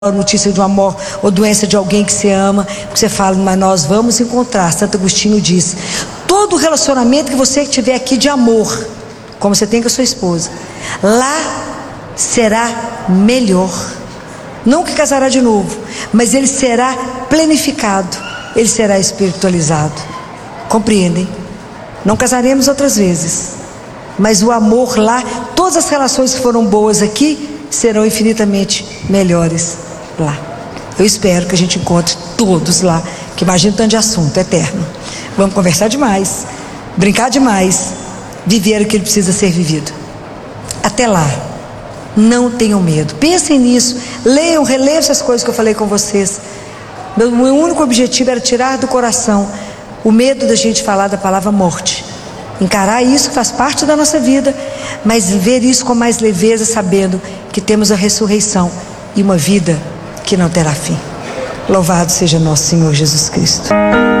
notícia de uma morte ou doença de alguém que você ama, porque você fala, mas nós vamos encontrar. Santo Agostinho diz: todo relacionamento que você tiver aqui de amor, como você tem com a sua esposa, lá será melhor. Não que casará de novo, mas ele será planificado, ele será espiritualizado. Compreendem? Não casaremos outras vezes, mas o amor lá, todas as relações que foram boas aqui serão infinitamente melhores lá. Eu espero que a gente encontre todos lá, que imagina tanto de assunto eterno. Vamos conversar demais, brincar demais, viver o que ele precisa ser vivido. Até lá, não tenham medo, pensem nisso, leiam, releiam essas coisas que eu falei com vocês. Meu único objetivo era tirar do coração o medo da gente falar da palavra morte, encarar isso que faz parte da nossa vida, mas ver isso com mais leveza, sabendo que temos a ressurreição e uma vida que não terá fim. Louvado seja nosso Senhor Jesus Cristo.